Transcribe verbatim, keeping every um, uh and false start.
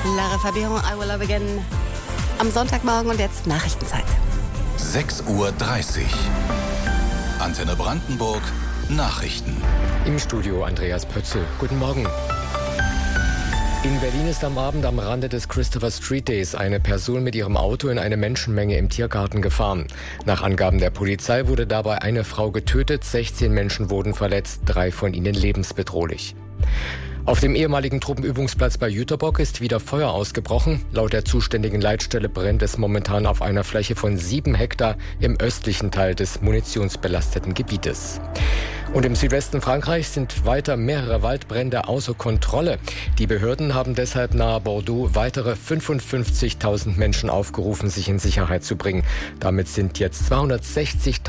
Lara Fabian, I Will Love Again. Am Sonntagmorgen und jetzt Nachrichtenzeit. sechs Uhr dreißig. Antenne Brandenburg, Nachrichten. Im Studio Andreas Pötzl. Guten Morgen. In Berlin ist am Abend am Rande des Christopher Street Days eine Person mit ihrem Auto in eine Menschenmenge im Tiergarten gefahren. Nach Angaben der Polizei wurde dabei eine Frau getötet, sechzehn Menschen wurden verletzt, drei von ihnen lebensbedrohlich. Auf dem ehemaligen Truppenübungsplatz bei Jüterbock ist wieder Feuer ausgebrochen. Laut der zuständigen Leitstelle brennt es momentan auf einer Fläche von sieben Hektar im östlichen Teil des munitionsbelasteten Gebietes. Und im Südwesten Frankreichs sind weiter mehrere Waldbrände außer Kontrolle. Die Behörden haben deshalb nahe Bordeaux weitere fünfundfünfzigtausend Menschen aufgerufen, sich in Sicherheit zu bringen. Damit sind jetzt zweihundertsechzigtausend